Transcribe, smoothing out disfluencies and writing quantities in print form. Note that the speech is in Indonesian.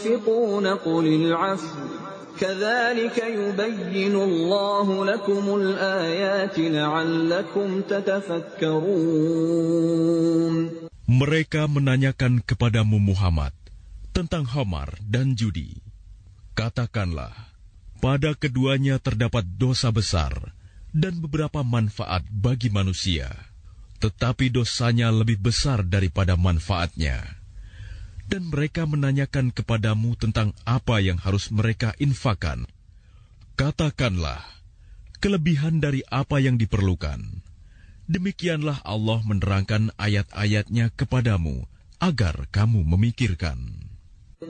تنفقون قل العفو كذلك يبين الله لكم الآيات لعلكم تتفكرون. Mereka menanyakan kepadamu Muhammad tentang khamar dan judi. Katakanlah, pada keduanya terdapat dosa besar dan beberapa manfaat bagi manusia, tetapi dosanya lebih besar daripada manfaatnya. Dan mereka menanyakan kepadamu tentang apa yang harus mereka infakkan. Katakanlah, kelebihan dari apa yang diperlukan. Demikianlah Allah menerangkan ayat-ayatnya kepadamu agar kamu memikirkan.